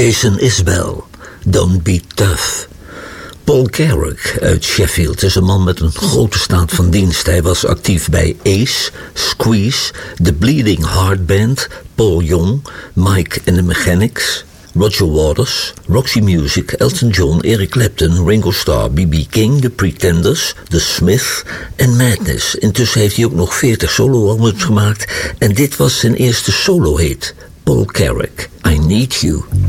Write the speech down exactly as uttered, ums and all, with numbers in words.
Jason Isbell, Don't Be Tough. Paul Carrack uit Sheffield is een man met een grote staat van dienst. Hij was actief bij Ace, Squeeze, The Bleeding Heart Band, Paul Young, Mike and the Mechanics, Roger Waters, Roxy Music, Elton John, Eric Clapton, Ringo Starr, B B King, The Pretenders, The Smiths en Madness. Intussen heeft hij ook nog veertig solo-albums gemaakt en dit was zijn eerste solo-hit. Paul Carrack, I Need You.